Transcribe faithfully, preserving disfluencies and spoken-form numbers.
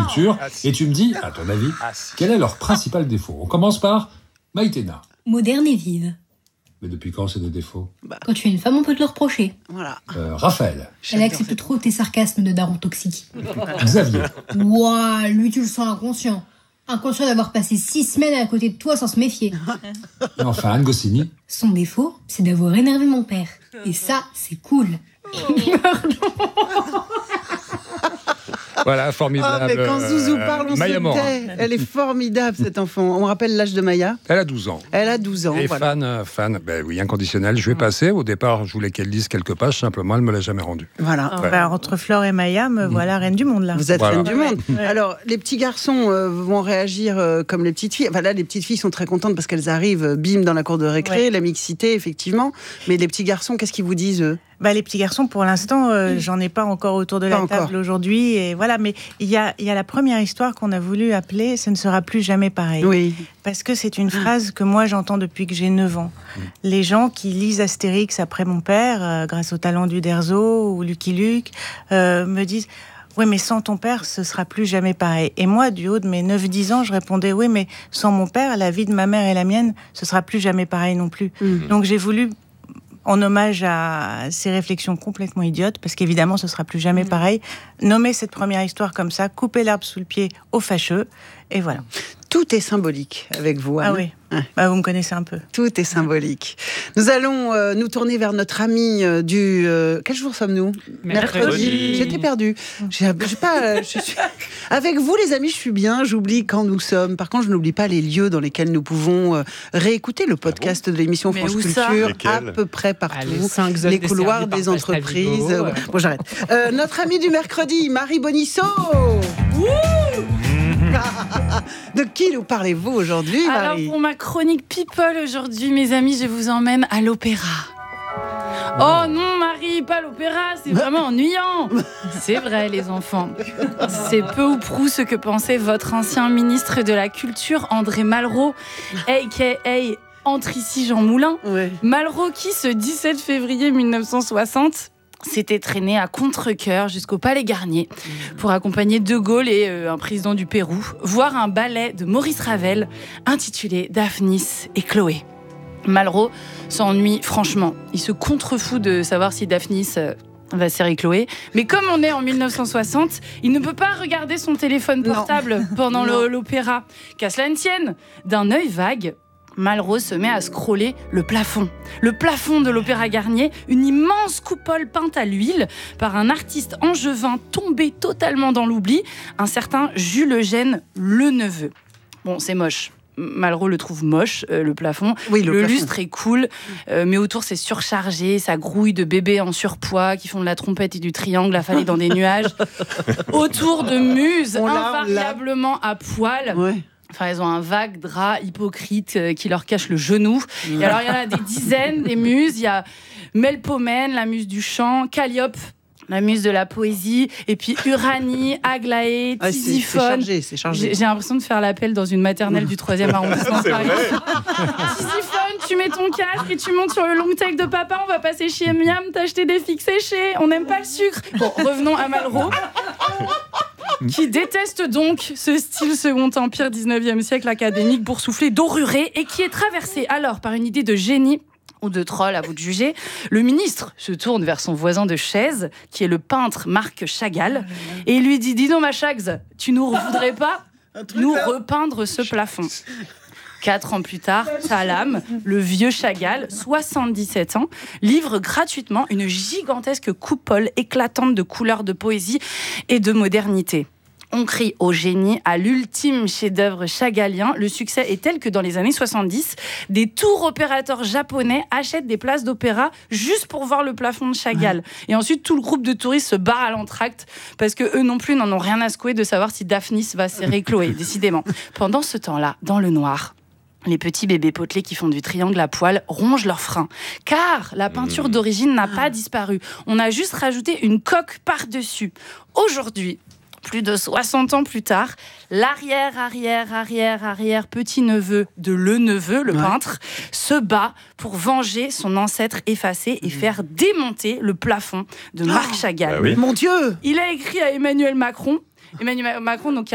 culture, ah, si. et tu me dis, à ton avis, Ah, si. quel est leur principal défaut. On commence par Maïtena. Moderne et vive. Mais depuis quand c'est des défauts? Quand tu es une femme, on peut te le reprocher. Voilà. euh, Raphaël. Elle accepte trop tes sarcasmes de daron toxique. Xavier. Ouah, lui tu le sens inconscient. Inconscient d'avoir passé six semaines à côté de toi sans se méfier. Et enfin, Anne Goscinny. Son défaut, c'est d'avoir énervé mon père. Et ça, c'est cool. Voilà, formidable. Ah, mais quand Zouzou parle, on euh, Maya se Morin. tait. Elle est formidable, cette enfant. On rappelle l'âge de Maya. Elle a douze ans. Elle a douze ans. Et voilà. fan, euh, fan, ben oui, inconditionnel. Je vais passer. Au départ, je voulais qu'elle lise quelques pages. Simplement, elle me l'a jamais rendu. Voilà. Oh, bah, entre Flore et Maya, me voilà reine du monde là. Vous êtes Voilà. reine du monde. Ouais. Alors, les petits garçons euh, vont réagir euh, comme les petites filles. Enfin là, les petites filles sont très contentes parce qu'elles arrivent, euh, bim, dans la cour de récré, Ouais. la mixité, effectivement. Mais les petits garçons, qu'est-ce qu'ils vous disent, eux? Bah, les petits garçons, pour l'instant, euh, j'en ai pas encore autour de Pas la encore. table aujourd'hui. Et voilà, mais il y a, il y a la première histoire qu'on a voulu appeler « Ce ne sera plus jamais pareil ». Oui. Parce que c'est une phrase que moi j'entends depuis que j'ai neuf ans. Les gens qui lisent Astérix après mon père, euh, grâce au talent d'Uderzo ou Lucky Luke, euh, me disent « Oui, mais sans ton père, ce sera plus jamais pareil ». Et moi, du haut de mes neuf dix ans, je répondais « Oui, mais sans mon père, la vie de ma mère et la mienne, ce sera plus jamais pareil non plus Mm. ». Donc j'ai voulu, en hommage à ces réflexions complètement idiotes, parce qu'évidemment ce sera plus jamais Mmh. pareil, nommer cette première histoire comme ça, couper l'herbe sous le pied aux fâcheux, et voilà. Tout est symbolique avec vous, Anne. Ah oui, Ouais. bah, vous me connaissez un peu. Tout est symbolique. Nous allons euh, nous tourner vers notre ami euh, du... euh, quel jour sommes-nous? Mercredi. J'étais perdue. J'ai, j'ai pas, euh, je suis... Avec vous, les amis, je suis bien. J'oublie quand nous sommes. Par contre, je n'oublie pas les lieux dans lesquels nous pouvons euh, réécouter le podcast de l'émission Mais France où ça? Culture. À Lesquels peu près partout. Ah, les cinq zones les couloirs desservies des par entreprises. Pascal Vigo, Euh, ouais. Bon, j'arrête. Euh, notre ami du mercredi, Marie Bonisso. De qui nous parlez-vous aujourd'hui, Alors Marie? pour ma chronique People aujourd'hui, mes amis, je vous emmène à l'opéra. Oh non Marie, pas l'opéra, c'est vraiment ennuyant. C'est vrai les enfants. C'est peu ou prou ce que pensait votre ancien ministre de la Culture, André Malraux, a k a. Entre ici Jean Moulin. Ouais. Malraux qui, ce dix-sept février mille neuf cent soixante, s'était traîné à contre-cœur jusqu'au Palais Garnier pour accompagner De Gaulle et euh, un président du Pérou voir un ballet de Maurice Ravel intitulé Daphnis et Chloé. Malraux s'ennuie franchement. Il se contrefout de savoir si Daphnis euh, va serrer Chloé. Mais comme on est en mille neuf cent soixante, il ne peut pas regarder son téléphone portable non. pendant Non. le, l'opéra. Qu'à cela ne tienne, d'un œil vague, Malraux se met à scroller le plafond. Le plafond de l'Opéra Garnier, une immense coupole peinte à l'huile par un artiste angevin tombé totalement dans l'oubli, un certain Jules Eugène Leneveu. Bon, c'est moche. Malraux le trouve moche, euh, le plafond. Oui, le le plafond. lustre est cool, euh, mais autour c'est surchargé, ça grouille de bébés en surpoids qui font de la trompette et du triangle affalés dans des nuages. Autour de muses On l'a, on l'a. invariablement à poil. Ouais. Enfin, elles ont un vague drap hypocrite euh, qui leur cache le genou. Et alors, il y en a des dizaines, des muses. Il y a Melpomène, la muse du chant, Calliope, la muse de la poésie, et puis Uranie, Aglaé, Ah, c'est, c'est Tisiphone. chargé, c'est chargé. J'ai, j'ai l'impression de faire l'appel dans une maternelle du troisième arrondissement. C'est de Paris. vrai. Tisiphone, tu mets ton casque et tu montes sur le long tail de papa. On va passer chez Miam t'acheter des figues séchées. On n'aime pas le sucre. Bon, revenons à Malraux, qui déteste donc ce style Second Empire dix-neuvième siècle académique boursouflé, doruré, et qui est traversé alors par une idée de génie ou de troll, à vous de juger. Le ministre se tourne vers son voisin de chaise, qui est le peintre Marc Chagall, et il lui dit « Dis donc, ma Chags, tu nous voudrais pas nous repeindre ce plafond ?» Quatre ans plus tard, Salam, le vieux Chagall, soixante-dix-sept ans, livre gratuitement une gigantesque coupole éclatante de couleurs de poésie et de modernité. On crie au génie, à l'ultime chef-d'œuvre chagallien. Le succès est tel que dans les années soixante-dix, des tours opérateurs japonais achètent des places d'opéra juste pour voir le plafond de Chagall. Et ensuite, tout le groupe de touristes se barre à l'entracte parce que eux non plus n'en ont rien à secouer de savoir si Daphnis va serrer Chloé, décidément. Pendant ce temps-là, dans le noir, les petits bébés potelés qui font du triangle à poil rongent leurs freins. Car la peinture d'origine n'a pas disparu. On a juste rajouté une coque par-dessus. Aujourd'hui, plus de soixante ans plus tard, l'arrière, arrière, arrière, arrière petit-neveu de Leneveu, le Ouais. peintre, se bat pour venger son ancêtre effacé et faire démonter le plafond de Marc Chagall. Bah oui. Mon Dieu! Il a écrit à Emmanuel Macron. Emmanuel Macron, donc,